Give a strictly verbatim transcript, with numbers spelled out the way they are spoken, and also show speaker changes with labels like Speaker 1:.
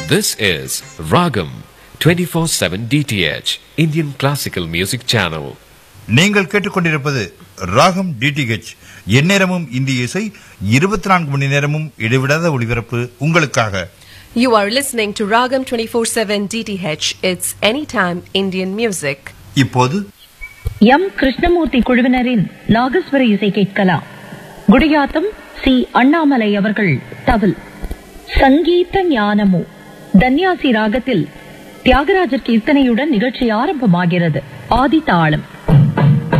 Speaker 1: This is Ragam twenty-four seven D T H Indian Classical Music Channel.
Speaker 2: நீங்கள் கேட்டுக்கொண்டிருப்பது ராகம் D D H. எந்நேரமும் இந்திய இசை, இருபத்தி நான்கு மணி நேரமும் இடைவிடாத ஒளிபரப்பு உங்களுக்காக.
Speaker 3: You are listening to Ragam twenty-four seven D T H. It's anytime Indian music.
Speaker 2: இப்போது
Speaker 4: எம் கிருஷ்ணமூர்த்தி குழுவினரின் நாகஸ்வர இசை கேட்கலாம். குடியாத்தம் சி அண்ணாமலை அவர்கள் தவில். சங்கீத ஞானமு தன்யாசி ராகத்தில் தியாகராஜர் கீர்த்தனையுடன் நிகழ்ச்சி ஆரம்பமாகிறது. ஆதி தாளம்.